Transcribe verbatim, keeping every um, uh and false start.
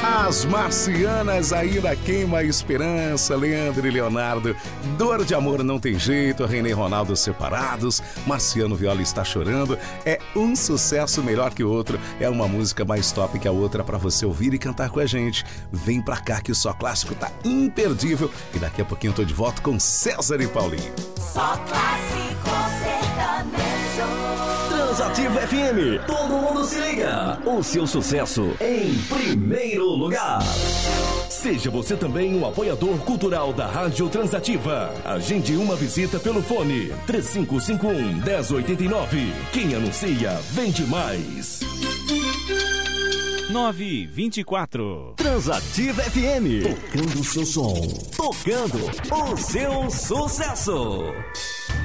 As Marcianas ainda queima a esperança, Leandro e Leonardo. Dor de amor não tem jeito, René e Ronaldo separados, Marciano Viola está chorando. É um sucesso melhor que o outro, é uma música mais top que a outra pra você ouvir e cantar com a gente. Vem pra cá que o Só Clássico tá imperdível e daqui a pouquinho eu tô de volta com César e Paulinho. Só Clássico Sertanejo. Transativa F M, todo mundo se liga. O seu sucesso em primeiro lugar. Seja você também um apoiador cultural da Rádio Transativa. Agende uma visita pelo fone três cinco cinco um, um zero oito nove. Quem anuncia, vende mais. nove vinte e quatro. Transativa F M. Tocando o seu som. Tocando o seu sucesso.